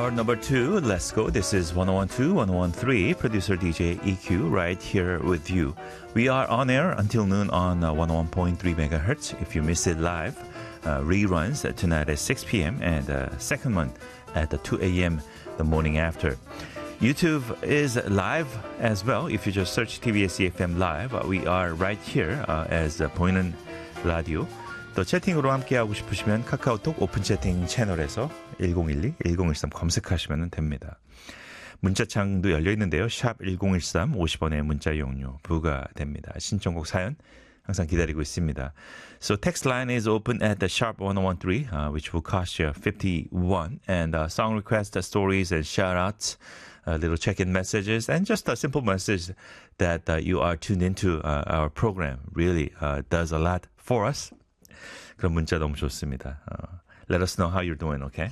hour number 2. Let's go. This is 1012, 1013. Producer DJ EQ right here with you. We are on air until noon on 101.3 megahertz. If you miss it live, reruns tonight at 6 p.m. and second one at 2 a.m. the morning after. YouTube is live as well. If you just search TBS EFM Live, we are right here as 보이는 라디오. 또 채팅으로 함께하고 싶으시면 카카오톡 오픈 채팅 채널에서 1012-1013 검색하시면 됩니다. 문자창도 열려있는데요. 샵 1013 50원의 문자 이용료 부과됩니다. 신청곡 사연 항상 기다리고 있습니다. So text line is open at the sharp 1013 which will cost you 51 and song requests, stories and shout-outs, little check-in messages and just a simple message that you are tuned into our program really does a lot for us. 그런 문자 너무 좋습니다. Let us know how you're doing, okay?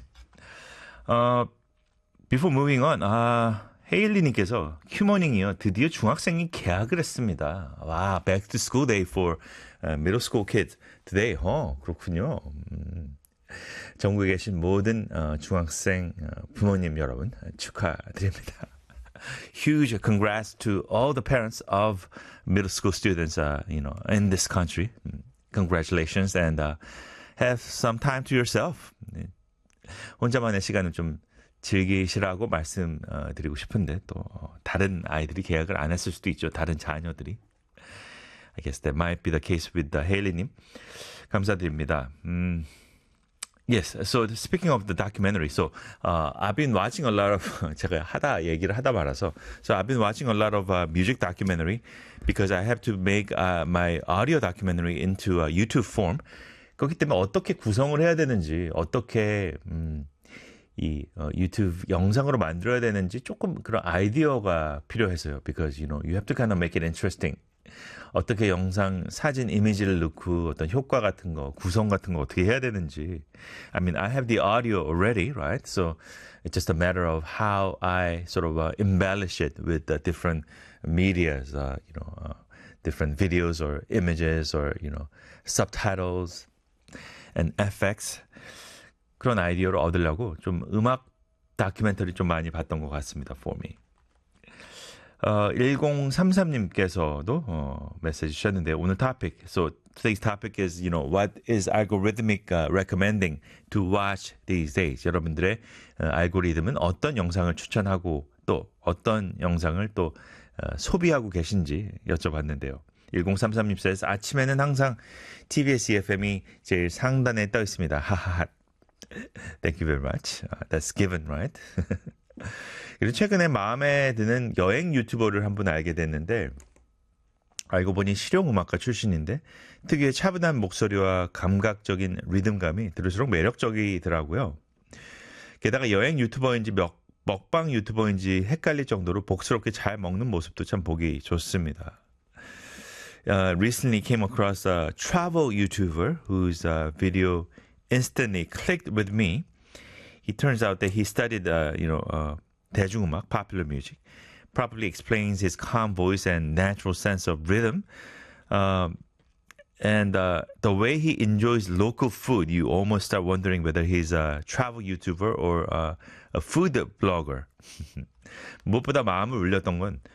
Before moving on, 헤일리님께서 큐머닝이요. 드디어 중학생이 개학을 했습니다. 와, back to school day for middle school kids today. 그렇군요. 전국에 계신 모든 중학생 부모님 여러분 축하드립니다. Huge congrats to all the parents of middle school students, in this country. Congratulations and have some time to yourself. 혼자만의 시간을 좀 즐기시라고 말씀드리고 싶은데 또 다른 아이들이 계약을 안 했을 수도 있죠. 다른 자녀들이. I guess that might be the case with 헤일리님. 감사드립니다. Yes, so speaking of the documentary, so I've been watching a lot of 제가 얘기를 하다 말아서 so I've been watching a lot of music documentary because I have to make my audio documentary into a YouTube form. 그렇기 때문에 어떻게 구성을 해야 되는지 어떻게 이 유튜브 영상으로 만들어야 되는지 조금 그런 아이디어가 필요해서요. Because you have to kind of make it interesting. 어떻게 영상, 사진, 이미지를 넣고 어떤 효과 같은 거, 구성 같은 거 어떻게 해야 되는지. I mean, I have the audio already, right? So it's just a matter of how I sort of embellish it with the different medias, different videos or images or, subtitles and effects. 그런 아이디어를 얻으려고 좀 음악 다큐멘터리 좀 많이 봤던 것 같습니다, for me. 1033님께서도 메시지 주셨는데 오늘 topic, so today's topic is, what is algorithmic recommending to watch these days? 여러분들의 알고리즘은 어떤 영상을 추천하고 또 어떤 영상을 또 소비하고 계신지 여쭤봤는데요. 1033님 says 아침에는 항상 TBS EFM이 제일 상단에 떠 있습니다. 하하하. Thank you very much. That's given, right? 그리고 최근에 마음에 드는 여행 유튜버를 한 분 알게 됐는데 알고 보니 실용음악가 출신인데 특유의 차분한 목소리와 감각적인 리듬감이 들을수록 매력적이더라고요. 게다가 여행 유튜버인지 먹방 유튜버인지 헷갈릴 정도로 복스럽게 잘 먹는 모습도 참 보기 좋습니다. Recently came across a travel YouTuber whose video instantly clicked with me. It turns out that he studied, 대중음악, popular music, properly explains his calm voice and natural sense of rhythm. And the way he enjoys local food, you almost start wondering whether he's a travel YouTuber or a food blogger. 무엇보다 마음을 울렸던 건